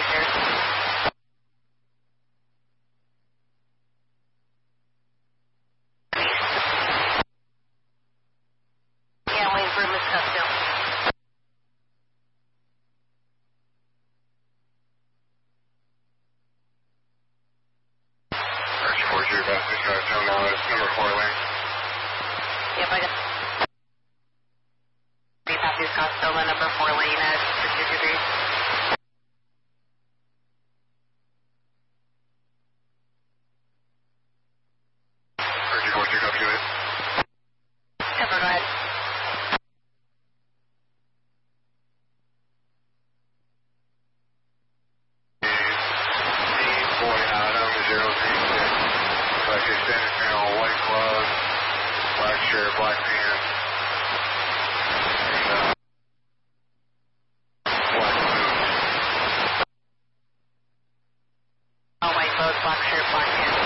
there. Yeah, I'm waiting for Miss Custom. Archie 40 about 6 out of terminal, it's number 4 lane. Yep, I got Matthews Costello, number 4 lane at 623. Archie 42, copy to it. Yep, go ahead. Boy Adam 036. Black extended panel, white gloves, black shirt, black pants, and black boots. Oh, white clothes, black shirt, black pants.